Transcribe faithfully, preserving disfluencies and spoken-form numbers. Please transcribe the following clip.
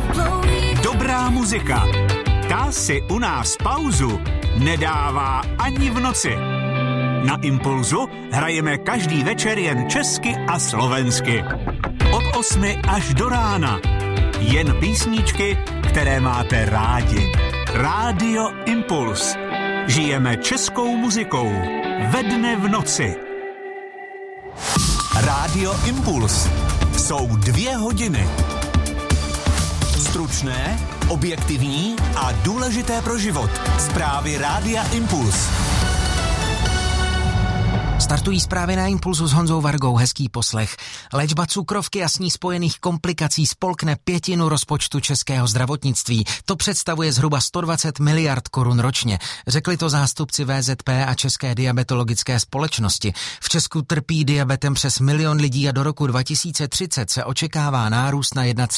Dobrá muzika. Ta si u nás pauzu nedává ani v noci. Na Impulzu hrajeme každý večer jen česky a slovensky. Od osmi až do rána. Jen písničky, které máte rádi. Rádio Impuls. Žijeme českou muzikou. Ve dne v noci. Rádio Impuls. Jsou dvě hodiny. Stručné, objektivní a důležité pro život. Zprávy Rádia Impuls. Startují zprávy na Impulsu s Honzou Vargou, hezký poslech. Léčba cukrovky a s ní spojených komplikací spolkne pětinu rozpočtu českého zdravotnictví. To představuje zhruba sto dvacet miliard korun ročně. Řekli to zástupci V Z P a České diabetologické společnosti. V Česku trpí diabetem přes milion lidí a do roku dva tisíce třicet se očekává nárůst na jedna